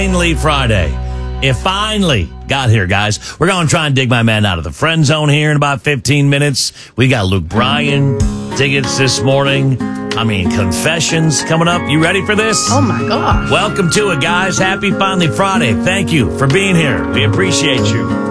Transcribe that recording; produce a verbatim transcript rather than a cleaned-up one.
Finally Friday. It finally got here, guys. We're going to try and dig my man out of the friend zone here in about fifteen minutes. We got Luke Bryan tickets this morning. I mean, confessions coming up. You ready for this? Oh, my gosh. Welcome to it, guys. Happy Finally Friday. Thank you for being here. We appreciate you.